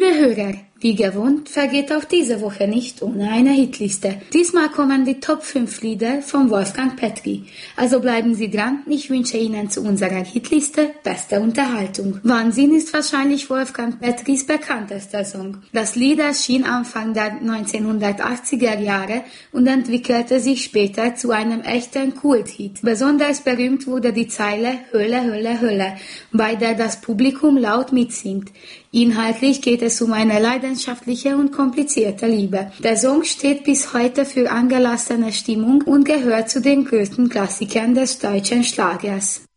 Liebe Hörer, wie gewohnt vergeht auch diese Woche nicht ohne eine Hitliste. Diesmal kommen die Top 5 Lieder von Wolfgang Petri. Also bleiben Sie dran, ich wünsche Ihnen zu unserer Hitliste beste Unterhaltung. Wahnsinn ist wahrscheinlich Wolfgang Petris bekanntester Song. Das Lied erschien Anfang der 1980er Jahre und entwickelte sich später zu einem echten Kulthit. Besonders berühmt wurde die Zeile Hölle, Hölle, Hölle, bei der das Publikum laut mitsingt. Inhaltlich geht es um eine leidenschaftliche und komplizierte Liebe. Der Song steht bis heute für angelassene Stimmung und gehört zu den größten Klassikern des deutschen Schlagers.